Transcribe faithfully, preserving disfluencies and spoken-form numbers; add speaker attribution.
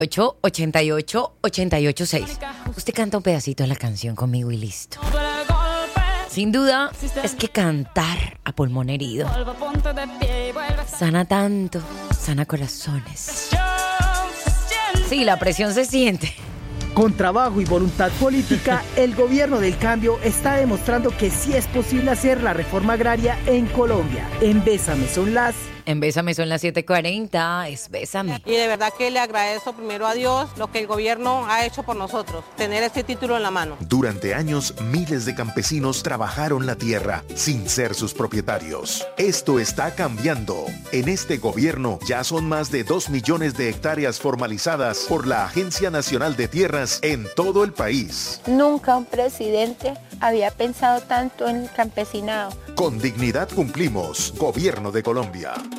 Speaker 1: ocho ochenta y ocho, ochenta y ocho seis. Usted canta un pedacito de la canción conmigo y listo. Sin duda, es que cantar a pulmón herido sana tanto, sana corazones. Sí, la presión se siente.
Speaker 2: Con trabajo y voluntad política, el gobierno del cambio está demostrando que sí es posible hacer la reforma agraria en Colombia. En Bésame son las...
Speaker 1: En Bésame son las siete cuarenta, es Bésame.
Speaker 3: Y de verdad que le agradezco primero a Dios lo que el gobierno ha hecho por nosotros, tener este título en la mano.
Speaker 4: Durante años, miles de campesinos trabajaron la tierra sin ser sus propietarios. Esto está cambiando. En este gobierno ya son más de dos millones de hectáreas formalizadas por la Agencia Nacional de Tierras en todo el país.
Speaker 5: Nunca un presidente había pensado tanto en el campesinado.
Speaker 4: Con dignidad cumplimos. Gobierno de Colombia.